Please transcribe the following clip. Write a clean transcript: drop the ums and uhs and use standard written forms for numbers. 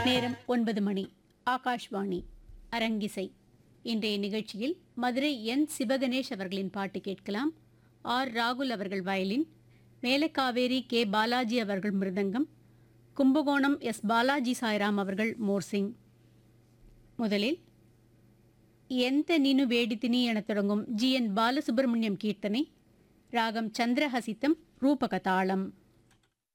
நேரம் 9 மணி. ஆகாஷ்வாணி அரங்கிசை. இன்றைய நிகழ்ச்சியில் மதுரை என் சிவகணேஷ் அவர்களின் பாட்டு கேட்கலாம். ஆர் ராகுல் அவர்கள் வயலின், மேலக்காவேரி கே பாலாஜி அவர்கள் மிருதங்கம், கும்பகோணம் எஸ் பாலாஜி சாய்ராம் அவர்கள் மோர்சிங். முதலில் எந்த நீனு வேடித்தினி எனத் தொடங்கும் ஜி என் பாலசுப்ரமணியம் கீர்த்தனை, ராகம் சந்திரஹசிதம், ரூபகதாளம்.